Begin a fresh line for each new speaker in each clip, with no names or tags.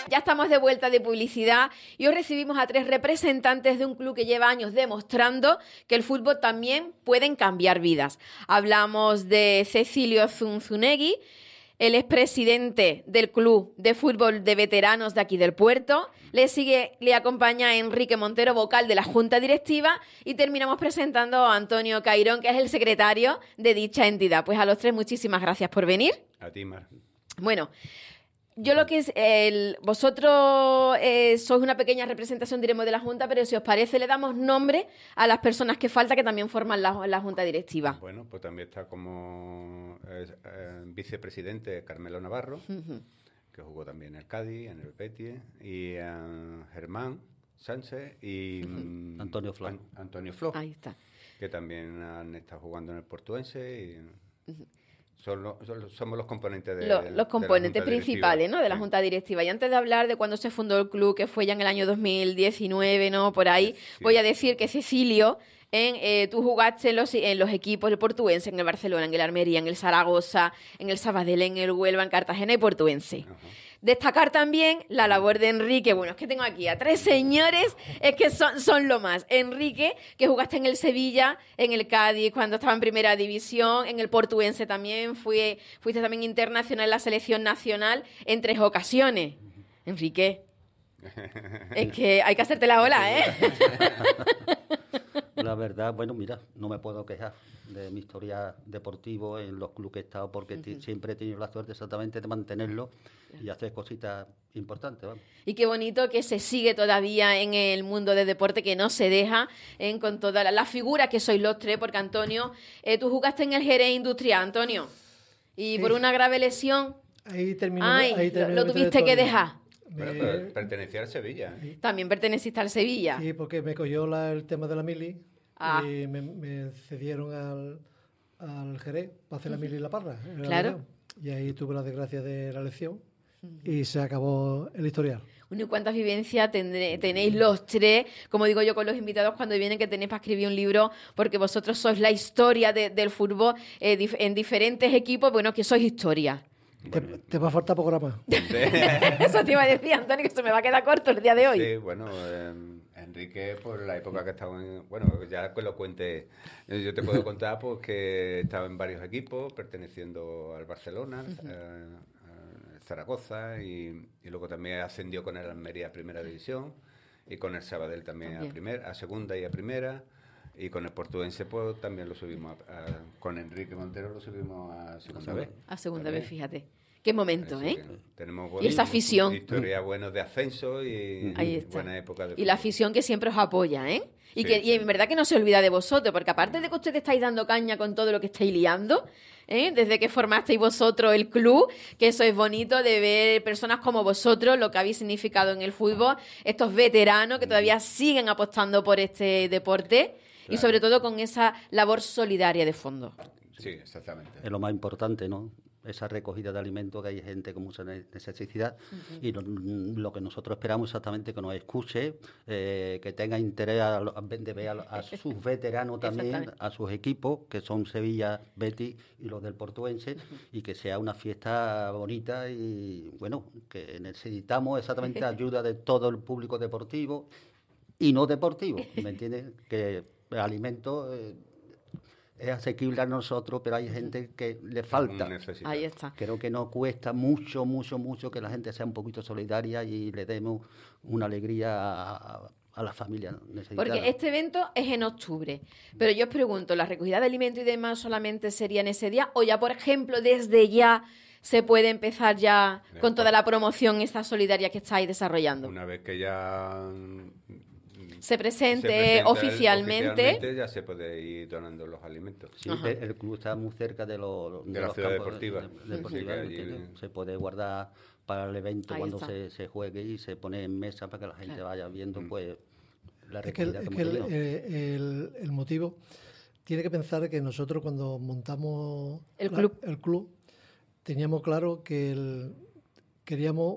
Ya estamos de vuelta de publicidad y hoy recibimos a 3 representantes de un club que lleva años demostrando que el fútbol también pueden cambiar vidas. Hablamos de Cecilio Zunzunegui, el expresidente del Club de Fútbol de Veteranos de aquí del Puerto. Le acompaña Enrique Montero, vocal de la Junta Directiva, y terminamos presentando a Antonio Cairón, que es el secretario de dicha entidad. Pues a los 3, muchísimas gracias por venir.
A ti, Mar.
Bueno, yo lo que es, vosotros sois una pequeña representación, diremos, de la Junta, pero si os parece le damos nombre a las personas que falta, que también forman la Junta Directiva.
Bueno, pues también está como vicepresidente Carmelo Navarro, que jugó también en el Cádiz, en el Betis, y Germán Sánchez y
Antonio Flo.
Antonio Flo,
Ahí está.
que también han estado jugando en el Portuense y... Somos los componentes
los componentes principales, ¿no?, de la Junta Directiva. Y antes de hablar de cuando se fundó el club, que fue ya en el año 2019, ¿no?, por ahí, sí. Voy a decir que Cecilio, tú jugaste en los equipos del Portuense, en el Barcelona, en el Almería, en el Zaragoza, en el Sabadell, en el Huelva, en Cartagena y Portuense. Ajá. Destacar también la labor de Enrique. Bueno, es que tengo aquí a 3 señores, es que son lo más. Enrique, que jugaste en el Sevilla, en el Cádiz, cuando estaba en Primera División, en el Portuense también, fuiste también internacional en la selección nacional en 3 ocasiones. Enrique, es que hay que hacerte la ola, ¿eh?
La verdad, bueno, mira, no me puedo quejar de mi historia deportiva en los clubes que he estado, porque siempre he tenido la suerte exactamente de mantenerlo y hacer cositas importantes. Vamos.
Y qué bonito que se sigue todavía en el mundo del deporte, que no se deja, con toda la figura que sois los 3, porque Antonio, tú jugaste en el Jerez Industrial, Antonio, y sí, por una grave lesión
ahí terminó,
lo tuviste que dejar.
Bueno, pero pertenecía al Sevilla.
Sí. También perteneciste al Sevilla.
Sí, porque me cogió el tema de la mili y me cedieron al Jerez para hacer la mili y la parra.
Claro.
Y ahí tuve la desgracia de la lesión y se acabó el historial.
¿Y cuántas vivencias tenéis los 3? Como digo yo con los invitados cuando vienen, que tenéis para escribir un libro, porque vosotros sois la historia del fútbol en diferentes equipos, bueno, que sois historia.
Bueno, te va a faltar programa.
Eso te iba a decir, Antonio, que se me va a quedar corto el día de hoy.
Sí, bueno, Enrique, por la época que estaba en... Bueno, ya que lo cuente, yo te puedo contar pues que estaba en varios equipos, perteneciendo al Barcelona, al Zaragoza, y luego también ascendió con el Almería a Primera División, y con el Sabadell también a Segunda y a Primera. Y con el Portuense pues también lo subimos con Enrique Montero lo subimos a Segunda vez.
A Segunda vez, fíjate. Qué momento,
sí,
¿eh?
Tenemos
y esa afición.
Historia buena de ascenso y buena época de fútbol.
Y la afición que siempre os apoya, ¿eh? Y,
sí,
y en verdad que no se olvida de vosotros, porque aparte de que ustedes estáis dando caña con todo lo que estáis liando, desde que formasteis vosotros el club, que eso es bonito de ver personas como vosotros, lo que habéis significado en el fútbol, estos veteranos que todavía siguen apostando por este deporte. Claro. Y sobre todo con esa labor solidaria de fondo.
Sí, exactamente.
Es lo más importante, ¿no? Esa recogida de alimentos, que hay gente con mucha necesidad, y lo que nosotros esperamos exactamente que nos escuche, que tenga interés de ver a sus veteranos también, a sus equipos, que son Sevilla, Betis y los del Portuense, y que sea una fiesta bonita y, bueno, que necesitamos exactamente ayuda de todo el público deportivo y no deportivo, ¿me entiendes? Que el alimento es asequible a nosotros, pero hay gente que le falta.
Ahí está.
Creo que nos cuesta mucho que la gente sea un poquito solidaria y le demos una alegría a la familia necesitada.
Porque este evento es en octubre, pero yo os pregunto, ¿la recogida de alimentos y demás solamente sería en ese día? ¿O ya, por ejemplo, desde ya se puede empezar ya con toda la promoción esta solidaria que estáis desarrollando?
Una vez que ya...
Se presente oficialmente,
ya se puede ir donando los alimentos.
Sí, el club está muy cerca de
la ciudad deportiva.
Se puede guardar para el evento cuando se juegue y se pone en mesa para que la gente vaya viendo pues la recogida.
El motivo tiene que pensar que nosotros cuando montamos el club teníamos claro que queríamos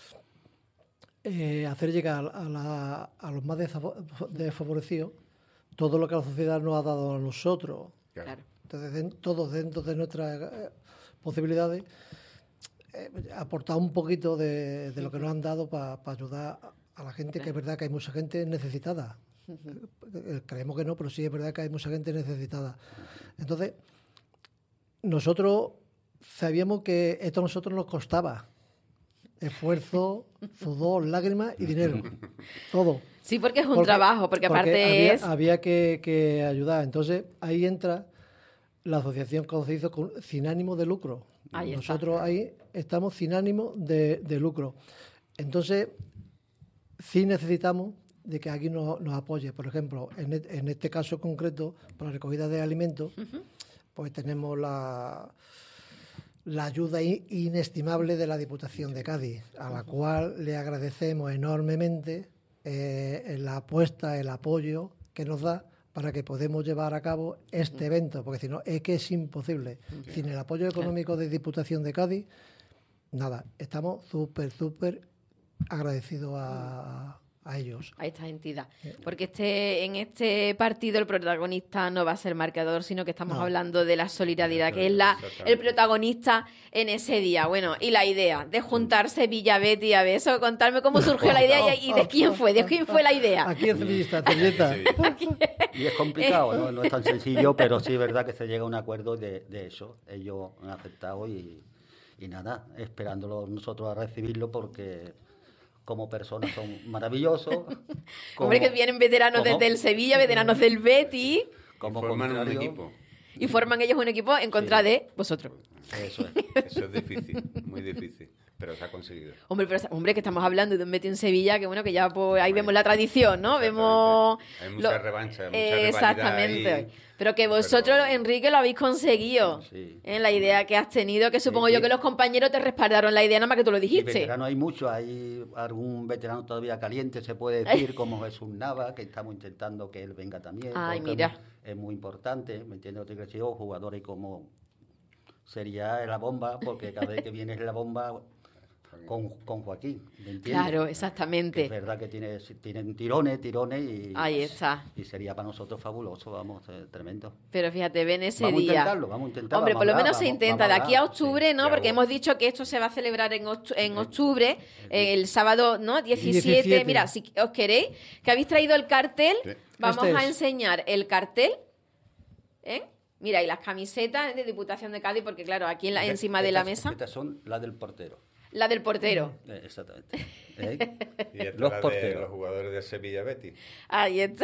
hacer llegar a los más desfavorecidos todo lo que la sociedad nos ha dado a nosotros.
Claro.
Entonces, todos dentro de nuestras posibilidades, aportar un poquito de lo que nos han dado para ayudar a la gente, que es verdad que hay mucha gente necesitada. Creemos que no, pero sí es verdad que hay mucha gente necesitada. Entonces, nosotros sabíamos que esto a nosotros nos costaba esfuerzo, sudor, lágrimas y dinero. Todo.
Sí, porque es un trabajo, porque aparte
había que ayudar. Entonces, ahí entra la asociación que se hizo sin ánimo de lucro. Nosotros ahí estamos sin ánimo de lucro. Entonces, sí necesitamos de que alguien nos apoye. Por ejemplo, en este caso concreto, para la recogida de alimentos, pues tenemos la ayuda inestimable de la Diputación de Cádiz, a la cual le agradecemos enormemente la apuesta, el apoyo que nos da para que podamos llevar a cabo este evento, porque si no, es que es imposible. Sin el apoyo económico de Diputación de Cádiz, nada, estamos súper agradecidos a ellos.
A esta entidad. Porque en este partido el protagonista no va a ser marcador, sino que estamos hablando de la solidaridad, que es el protagonista en ese día. Bueno, y la idea de juntarse Villa-Betis, a ver, eso, contarme cómo surgió la idea y de quién fue, la idea.
Aquí en Sevillista.
Y es complicado, no es tan sencillo, pero sí es verdad que se llega a un acuerdo de eso. Ellos han aceptado y nada, esperándolo nosotros a recibirlo porque como personas son maravillosos.
Hombre, que vienen veteranos desde el Sevilla, veteranos del Betis.
Como forman un equipo.
Y forman ellos un equipo en contra de vosotros.
Eso es.
Eso es difícil, muy difícil. Pero se ha conseguido.
Hombre, que estamos hablando de un Betis en Sevilla, que bueno, que ya pues, ahí vemos la tradición, ¿no? Vemos
hay mucha revancha, mucha rivalidad.
Exactamente. Pero que vosotros, Enrique, lo habéis conseguido.
Sí.
En la idea que has tenido, que supongo yo que los compañeros te respaldaron la idea, nada más que tú lo dijiste.
Veteranos hay muchos, hay algún veterano todavía caliente, se puede decir, como Jesús Nava, que estamos intentando que él venga también.
Ay, mira.
Es muy importante, ¿me entiendes? Jugadores como sería la bomba, porque cada vez que viene es la bomba con Joaquín, ¿me entiendes?
Claro, exactamente.
Es verdad que tienen tirones y
ahí está.
Y sería para nosotros fabuloso, vamos, tremendo.
Pero fíjate, ven ese
vamos
día.
Vamos a intentarlo.
Hombre, por lo menos se intenta. De aquí a octubre,
sí,
¿no? Porque hemos dicho que esto se va a celebrar en octubre, el sábado, ¿no? 17. Mira, si os queréis, que habéis traído el cartel, vamos a enseñar el cartel, ¿eh? Mira, y las camisetas de Diputación de Cádiz, porque claro, aquí encima de la mesa.
Estas son las del portero.
La del portero.
Exactamente.
Y esta
los
la
porteros.
de los jugadores de Sevilla Betis.
Ahí está.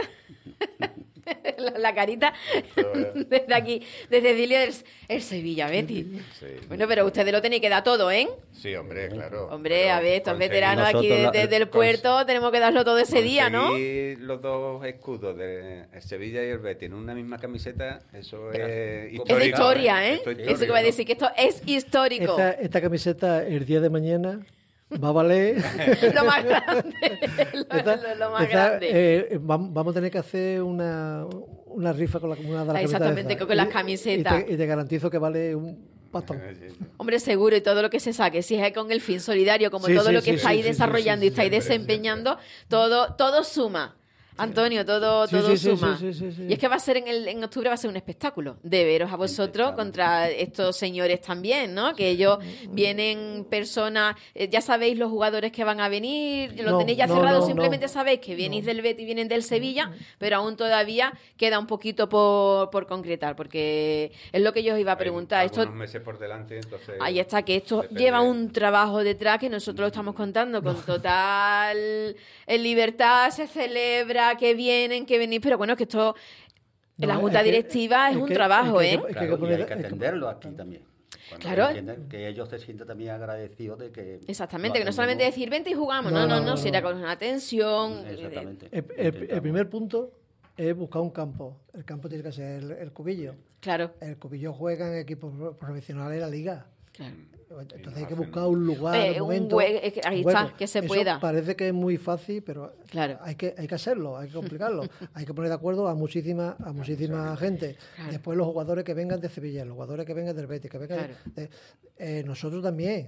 la carita desde aquí, desde Cecilio el Sevilla Betis.
Sí.
Bueno, pero ustedes lo tenéis que dar todo, ¿eh?
Sí, hombre, claro.
Hombre, a ver, estos veteranos aquí
nosotros
desde el puerto tenemos que darlo todo ese día, ¿no?
Los dos escudos de el Sevilla y el Betis en una misma camiseta, eso es histórico.
Es de historia, ¿eh?
Esto es
Eso que
histórico,
va a decir que esto es histórico.
Esta camiseta, el día de mañana, va a valer.
Lo más grande. Lo más grande.
Vamos a tener que hacer una rifa con una de las camisetas.
Exactamente, con las camisetas.
Y te garantizo que vale un pastón.
Hombre, seguro, y todo lo que se saque, si es con el fin solidario, como todo lo que estáis desarrollando y estáis desempeñando, todo suma. Antonio, todo suma.
Sí.
Y es que va a ser en octubre va a ser un espectáculo de veros a vosotros contra estos señores también, ¿no? Que ellos vienen personas, ya sabéis los jugadores que van a venir, lo tenéis ya cerrado, simplemente sabéis que vienes del Betis y vienen del Sevilla, pero aún todavía queda un poquito por concretar, porque es lo que yo os iba a preguntar.
Hay algunos meses por delante, entonces...
Ahí está, que esto lleva un trabajo detrás que nosotros lo estamos contando con total libertad, se celebra, que vienen, que venís, pero bueno, es que esto en la junta directiva es un trabajo, ¿eh?
Claro, y hay que atenderlo aquí también.
Claro.
Que ellos se sientan también agradecidos de que...
Exactamente, que no solamente decir, vente y jugamos, no, será con una atención.
Exactamente.
El primer punto es buscar un campo. El campo tiene que ser el Cubillo.
Claro.
El Cubillo juega en equipos profesionales de la liga.
Claro.
Entonces hay que buscar un lugar, un momento,
ahí está, que se pueda.
Parece que es muy fácil, pero
claro.
hay que hacerlo, hay que complicarlo. Hay que poner de acuerdo a muchísima gente. Claro. Después los jugadores que vengan de Sevilla, los jugadores que vengan del Betis, que vengan nosotros también.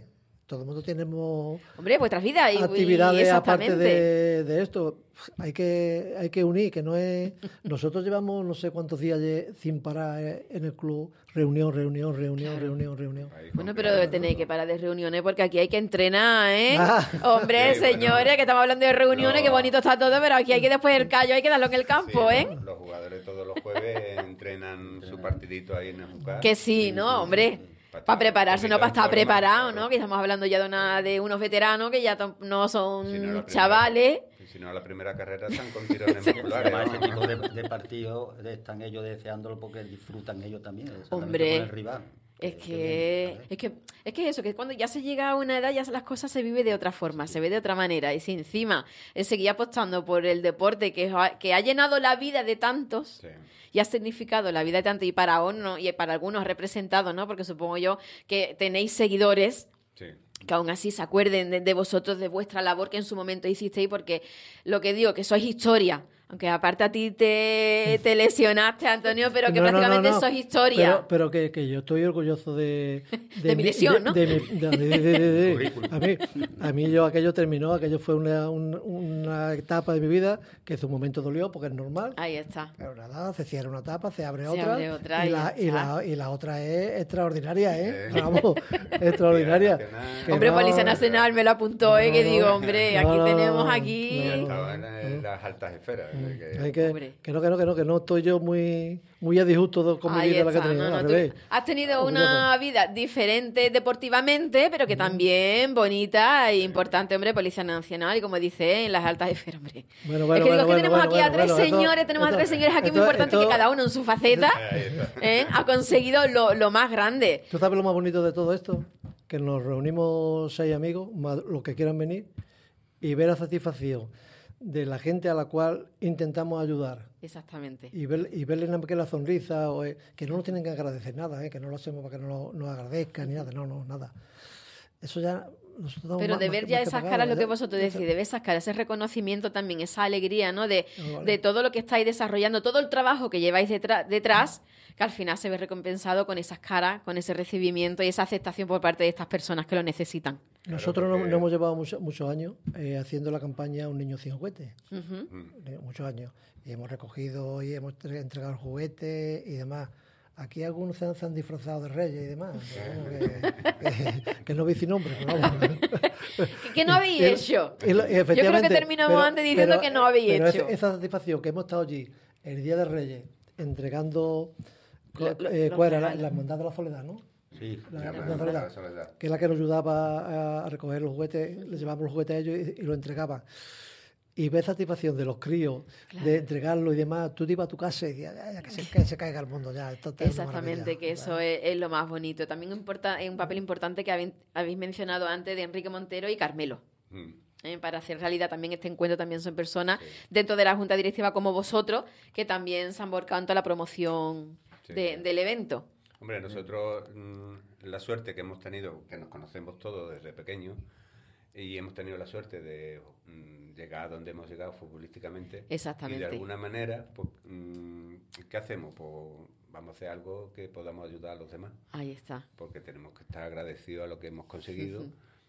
todo el mundo tenemos
vuestras vidas y
actividades aparte de esto. Hay que unir, que no es... Nosotros llevamos no sé cuántos días sin parar en el club, reunión.
Bueno, pero tenéis que parar de reuniones porque aquí hay que entrenar, ¿eh? Hombre, sí, señores, que estamos hablando de reuniones, qué bonito está todo, pero aquí hay que después el callo, hay que darlo en el campo, ¿eh?
Los jugadores todos los jueves entrenan su partidito ahí en el Jucar.
Que sí, ¿no, hombre? Para prepararse, no para estar preparado, ¿no? Que estamos hablando ya de unos veteranos que ya no son chavales.
Si no, la primera carrera están con tirones musculares.
Además, ese tipo de partidos están ellos deseándolo porque disfrutan ellos también.
Hombre,
con el rival.
Es que eso, que cuando ya se llega a una edad ya las cosas se vive de otra forma, se ve de otra manera. Y si encima seguir apostando por el deporte que ha llenado la vida de tantos, sí, y ha significado la vida de tantos, y para uno y para algunos ha representado, ¿no? Porque supongo yo que tenéis seguidores, sí, que aún así se acuerden de vosotros, de vuestra labor que en su momento hicisteis, porque lo que digo, que sois historia. Aunque aparte a ti te lesionaste, Antonio, pero que prácticamente sos historia.
Pero que yo estoy orgulloso de
mi lesión, ¿no?
A mí aquello terminó, aquello fue una etapa de mi vida que en su momento dolió, porque es normal.
Ahí está.
Pero nada, se cierra una etapa, se abre otra y la otra es extraordinaria, ¿eh? Vamos, extraordinaria.
Hombre, Policía Nacional me lo apuntó, que digo, hombre, aquí tenemos aquí...
Estaba en las altas esferas.
Que no estoy yo muy a disgusto con mi vida la que he tenido. Al revés.
Has tenido una vida diferente deportivamente, pero que también bonita e importante, hombre, Policía Nacional, y como dice, en las altas esferas, hombre. Es que tenemos aquí a tres señores aquí muy importantes que cada uno en su faceta ha conseguido lo más grande.
¿Tú sabes lo más bonito de todo esto? Que nos reunimos 6 amigos, más los que quieran venir, y ver la satisfacción de la gente a la cual intentamos ayudar.
Exactamente.
Y verle nada más que la sonrisa, que no nos tienen que agradecer nada, que no lo hacemos para que no nos agradezcan ni nada, nada. Eso ya...
Pero de ver ya esas caras, lo que vosotros decís, de ver esas caras, ese reconocimiento también, esa alegría, ¿no? De todo lo que estáis desarrollando, todo el trabajo que lleváis detrás, que al final se ve recompensado con esas caras, con ese recibimiento y esa aceptación por parte de estas personas que lo necesitan.
Nosotros nos hemos llevado muchos años haciendo la campaña Un niño sin juguete. Muchos años. Y hemos recogido y hemos entregado juguetes y demás. Aquí algunos se han disfrazado de reyes y demás. Que no veis sin nombre.
¿Qué no habéis hecho? Yo creo que terminamos antes diciendo que no habéis hecho.
Esa satisfacción que hemos estado allí el Día de Reyes entregando ¿cuál era? La Hermandad de la Soledad, ¿no?
Sí,
la Soledad, que es la que nos ayudaba a recoger los juguetes, les llevábamos los juguetes a ellos y los entregaban. Y ves satisfacción de los críos, de entregarlo y demás. Tú te ibas a tu casa y decías, que se caiga el mundo ya.
Exactamente, que eso es lo más bonito. También es un papel importante que habéis mencionado antes de Enrique Montero y Carmelo. Para hacer realidad también este encuentro, también son personas dentro de la Junta Directiva como vosotros, que también se han volcado en toda la promoción del evento.
Hombre, nosotros la suerte que hemos tenido, que nos conocemos todos desde pequeños, y hemos tenido la suerte de llegar a donde hemos llegado futbolísticamente.
Exactamente.
Y de alguna manera, pues, ¿qué hacemos? Pues vamos a hacer algo que podamos ayudar a los demás.
Ahí está.
Porque tenemos que estar agradecidos a lo que hemos conseguido.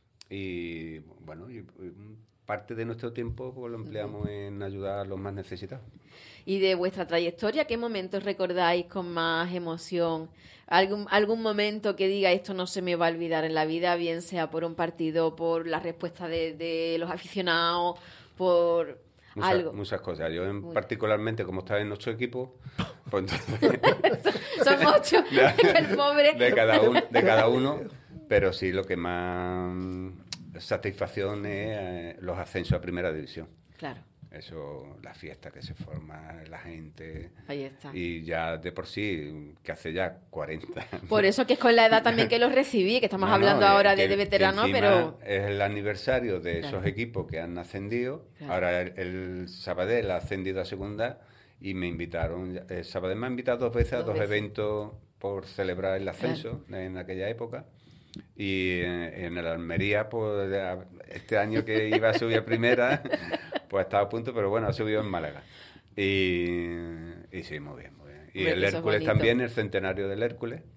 Y bueno, y parte de nuestro tiempo pues, lo empleamos en ayudar a los más necesitados.
Y de vuestra trayectoria, ¿qué momentos recordáis con más emoción? ¿Algún momento que diga esto no se me va a olvidar en la vida, bien sea por un partido, por la respuesta de los aficionados, por algo?
Muchas cosas. Yo particularmente, como estaba en 8 equipos, pues entonces...
Son 8, el pobre.
De cada uno, pero sí lo que más satisfacción es los ascensos a primera división.
Claro.
Eso, la fiesta que se forma, la gente.
Ahí está.
Y ya de por sí, que hace ya 40 años.
Por eso que es con la edad también que los recibí, que estamos hablando ahora de veteranos, pero...
Es el aniversario de esos equipos que han ascendido. Claro. Ahora el Sabadell ha ascendido a segunda y me invitaron. El Sabadell me ha invitado 2 veces a 2 eventos por celebrar el ascenso en aquella época. Y en el Almería, pues este año que iba a subir a primera, pues estaba a punto, pero bueno, ha subido en Málaga. Y sí, muy bien, muy bien. Y el Hércules también, el centenario del Hércules.
Claro.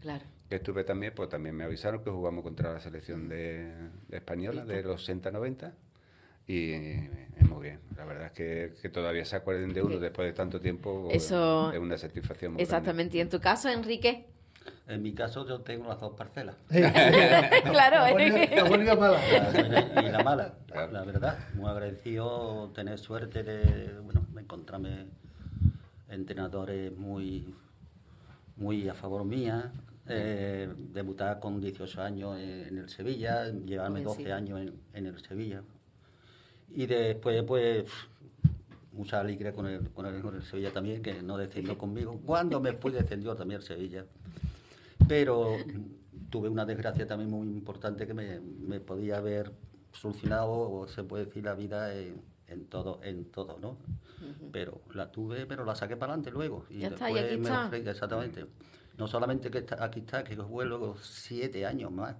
que estuve también, pues también me avisaron que jugamos contra la selección de española de los 60-90 y es muy bien. La verdad es que todavía se acuerden de uno después de tanto tiempo.
Eso
es una satisfacción muy
exactamente. ¿Y en tu caso, Enrique?
En mi caso yo tengo las dos parcelas.
Claro.
La buena y la mala.
La buena y la mala,
Claro.
la verdad. Muy agradecido tener suerte de encontrarme entrenadores muy a favor mía. Debutar con 18 años en el Sevilla, llevarme 12 años en el Sevilla. Y después, pues, mucha alegría con el Sevilla también, que no descendió conmigo. Cuando me fui, descendió también el Sevilla. Pero tuve una desgracia también muy importante que me podía haber solucionado, o se puede decir, la vida en todo, ¿no? Uh-huh. Pero la tuve, pero la saqué para adelante luego. Y
ya
después
está, y aquí está.
Exactamente. No solamente que aquí está, que fue luego 7 años más.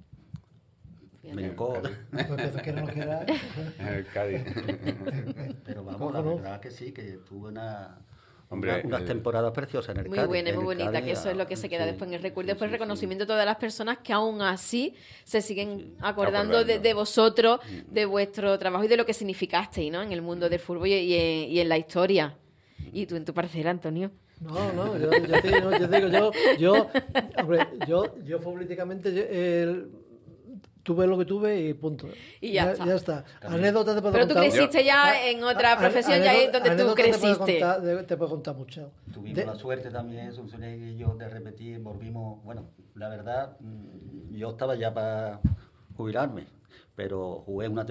Que no queda.
El Cádiz.
Pero vamos, la verdad que sí, que tuve unas temporadas preciosas en el
muy
Cádiz.
Muy buena y muy bonita,
Cádiz,
que eso es lo que se queda
sí,
después en el recuerdo. Después el reconocimiento
sí.
de todas las personas que aún así se siguen acordando de vosotros, de vuestro trabajo y de lo que significasteis, ¿no? En el mundo del fútbol y en la historia. Y tú en tu parcela, Antonio.
No, yo futbolísticamente tuve lo que tuve y punto.
Y ya
está. Anécdotas te puedo
contar. Pero tú creciste ya en otra profesión, ya es donde tú creciste.
Te puedo contar mucho.
Tuvimos la suerte también, Sunsunay y yo, de repetir, volvimos. Bueno, la verdad, yo estaba ya para jubilarme, pero jugué una temporada